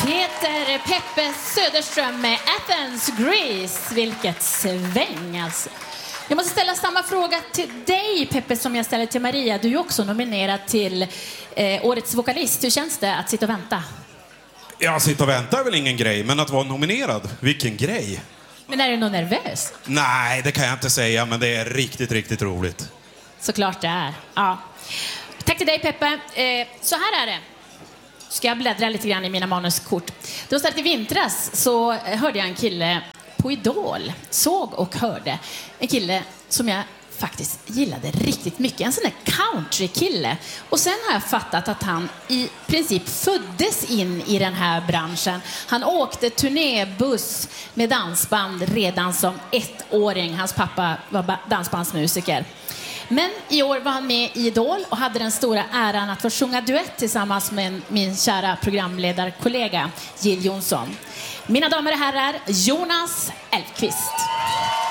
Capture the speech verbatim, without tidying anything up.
Peter Peppe Söderström med Athens, Greece. Vilket sväng alltså. Jag måste ställa samma fråga till dig, Peppe, som jag ställer till Maria. Du är också nominerad till eh, Årets vokalist. Hur känns det att sitta och vänta? Ja, sitta och vänta är väl ingen grej, men att vara nominerad, vilken grej. Men är du nog nervös? Nej, det kan jag inte säga, men det är riktigt, riktigt roligt. Såklart det är. Ja. Tack till dig, Peppe. Eh, så här är det. Ska jag bläddra lite grann i mina manuskort. Då startade i vintras så hörde jag en kille på Idol. Såg och hörde en kille som jag faktiskt gillade riktigt mycket. En sån där countrykille. Och sen har jag fattat att han i princip föddes in i den här branschen. Han åkte turnébuss med dansband redan som ettåring. Hans pappa var dansbandsmusiker. Men i år var han med i Idol och hade den stora äran att få sjunga duett tillsammans med min kära programledarkollega Jill Johnson. Mina damer och herrar, Jonas Elfqvist.